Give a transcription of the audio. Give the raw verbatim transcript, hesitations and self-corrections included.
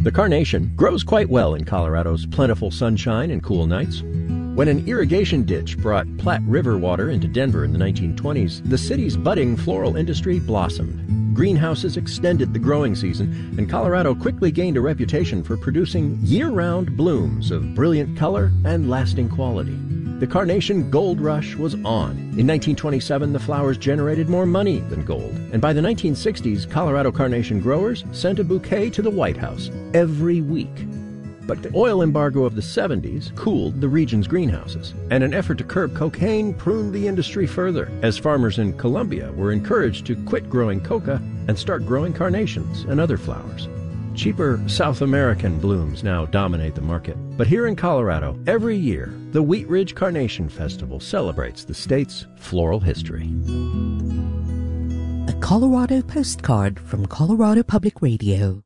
The carnation grows quite well in Colorado's plentiful sunshine and cool nights. When an irrigation ditch brought Platte River water into Denver in the nineteen twenties, the city's budding floral industry blossomed. Greenhouses extended the growing season, and Colorado quickly gained a reputation for producing year-round blooms of brilliant color and lasting quality. The carnation gold rush was on. In nineteen twenty-seven, the flowers generated more money than gold, and by the nineteen sixties, Colorado carnation growers sent a bouquet to the White House every week. But the oil embargo of the seventies cooled the region's greenhouses, and an effort to curb cocaine pruned the industry further, as farmers in Colombia were encouraged to quit growing coca and start growing carnations and other flowers. Cheaper South American blooms now dominate the market. But here in Colorado, every year, the Wheat Ridge Carnation Festival celebrates the state's floral history. A Colorado postcard from Colorado Public Radio.